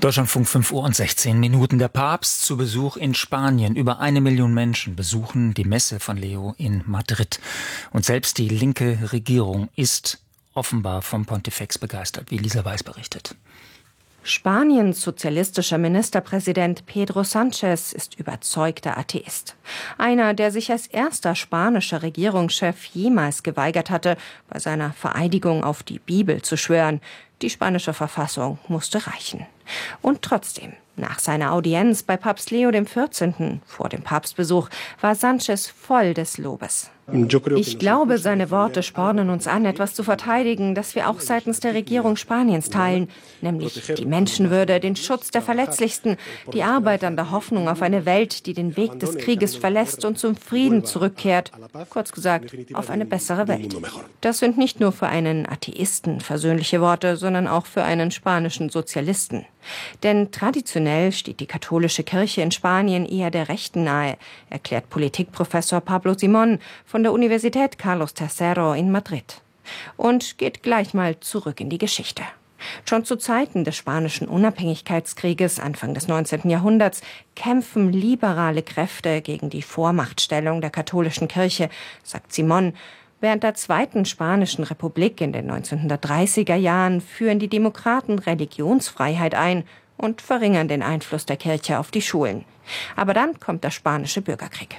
Deutschlandfunk 5:16 Uhr. Der Papst zu Besuch in Spanien. Über 1 Million Menschen besuchen die Messe von Leo in Madrid. Und selbst die linke Regierung ist offenbar vom Pontifex begeistert, wie Lisa Weiß berichtet. Spaniens sozialistischer Ministerpräsident Pedro Sánchez ist überzeugter Atheist. Einer, der sich als erster spanischer Regierungschef jemals geweigert hatte, bei seiner Vereidigung auf die Bibel zu schwören. Die spanische Verfassung musste reichen. Und trotzdem, nach seiner Audienz bei Papst Leo XIV. Vor dem Papstbesuch war Sánchez voll des Lobes. Ich glaube, seine Worte spornen uns an, etwas zu verteidigen, das wir auch seitens der Regierung Spaniens teilen, nämlich die Menschenwürde, den Schutz der Verletzlichsten, die Arbeit an der Hoffnung auf eine Welt, die den Weg des Krieges verlässt und zum Frieden zurückkehrt. Kurz gesagt, auf eine bessere Welt. Das sind nicht nur für einen Atheisten versöhnliche Worte, sondern auch für einen spanischen Sozialisten. Denn traditionell steht die katholische Kirche in Spanien eher der Rechten nahe, erklärt Politikprofessor Pablo Simón von der Universität Carlos III in Madrid. Und geht gleich mal zurück in die Geschichte. Schon zu Zeiten des spanischen Unabhängigkeitskrieges Anfang des 19. Jahrhunderts kämpfen liberale Kräfte gegen die Vormachtstellung der katholischen Kirche, sagt Simón. Während der Zweiten Spanischen Republik in den 1930er Jahren führen die Demokraten Religionsfreiheit ein und verringern den Einfluss der Kirche auf die Schulen. Aber dann kommt der spanische Bürgerkrieg.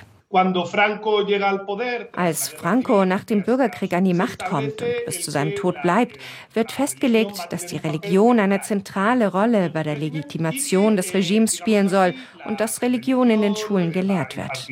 Als Franco nach dem Bürgerkrieg an die Macht kommt und bis zu seinem Tod bleibt, wird festgelegt, dass die Religion eine zentrale Rolle bei der Legitimation des Regimes spielen soll und dass Religion in den Schulen gelehrt wird.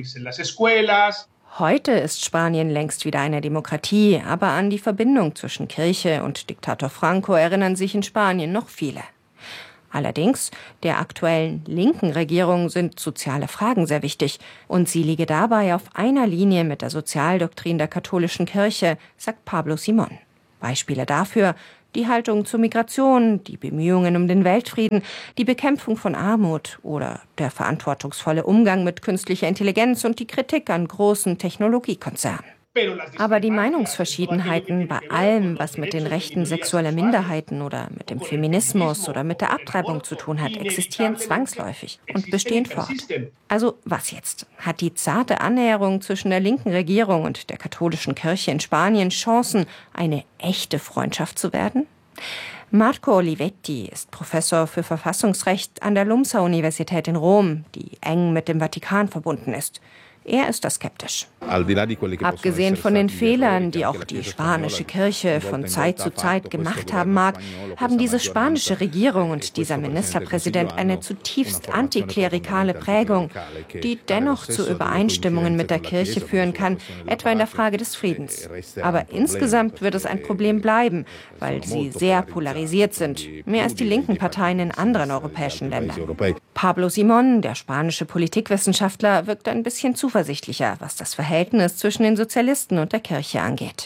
Heute ist Spanien längst wieder eine Demokratie, aber an die Verbindung zwischen Kirche und Diktator Franco erinnern sich in Spanien noch viele. Allerdings, der aktuellen linken Regierung sind soziale Fragen sehr wichtig und sie liege dabei auf einer Linie mit der Sozialdoktrin der katholischen Kirche, sagt Pablo Simón. Beispiele dafür: die Haltung zur Migration, die Bemühungen um den Weltfrieden, die Bekämpfung von Armut oder der verantwortungsvolle Umgang mit künstlicher Intelligenz und die Kritik an großen Technologiekonzernen. Aber die Meinungsverschiedenheiten bei allem, was mit den Rechten sexueller Minderheiten oder mit dem Feminismus oder mit der Abtreibung zu tun hat, existieren zwangsläufig und bestehen fort. Also was jetzt? Hat die zarte Annäherung zwischen der linken Regierung und der katholischen Kirche in Spanien Chancen, eine echte Freundschaft zu werden? Marco Olivetti ist Professor für Verfassungsrecht an der LUMSA-Universität in Rom, die eng mit dem Vatikan verbunden ist. Er ist da skeptisch. Abgesehen von den Fehlern, die auch die spanische Kirche von Zeit zu Zeit gemacht haben mag, haben diese spanische Regierung und dieser Ministerpräsident eine zutiefst antiklerikale Prägung, die dennoch zu Übereinstimmungen mit der Kirche führen kann, etwa in der Frage des Friedens. Aber insgesamt wird es ein Problem bleiben, weil sie sehr polarisiert sind, mehr als die linken Parteien in anderen europäischen Ländern. Pablo Simón, der spanische Politikwissenschaftler, wirkt ein bisschen zuversichtlicher, was das Verhältnis zwischen den Sozialisten und der Kirche angeht.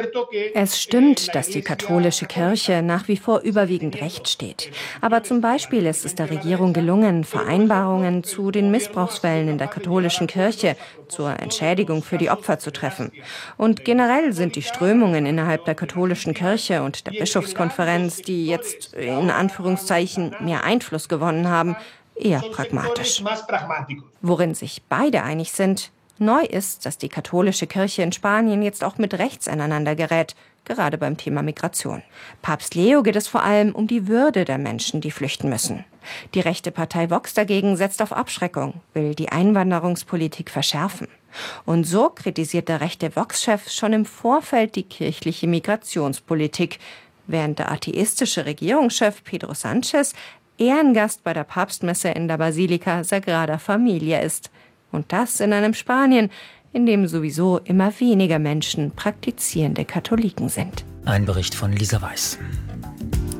Es stimmt, dass die katholische Kirche nach wie vor überwiegend rechts steht. Aber zum Beispiel ist es der Regierung gelungen, Vereinbarungen zu den Missbrauchsfällen in der katholischen Kirche zur Entschädigung für die Opfer zu treffen. Und generell sind die Strömungen innerhalb der katholischen Kirche und der Bischofskonferenz, die jetzt in Anführungszeichen mehr Einfluss gewonnen haben, eher pragmatisch. Worin sich beide einig sind: neu ist, dass die katholische Kirche in Spanien jetzt auch mit rechts aneinander gerät, gerade beim Thema Migration. Papst Leo geht es vor allem um die Würde der Menschen, die flüchten müssen. Die rechte Partei Vox dagegen setzt auf Abschreckung, will die Einwanderungspolitik verschärfen. Und so kritisiert der rechte Vox-Chef schon im Vorfeld die kirchliche Migrationspolitik, während der atheistische Regierungschef Pedro Sánchez Ehrengast bei der Papstmesse in der Basilika Sagrada Familia ist. Und das in einem Spanien, in dem sowieso immer weniger Menschen praktizierende Katholiken sind. Ein Bericht von Lisa Weiß.